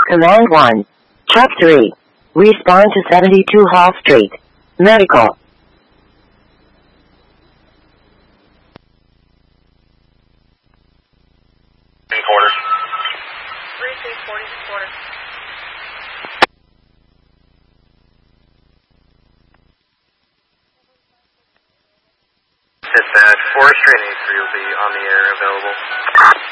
Command 1. Truck 3. Respond to 72 Hall Street. Medical. Quarters. 3340 quarters. Dispatch, Forestry and A3 will be on the air available.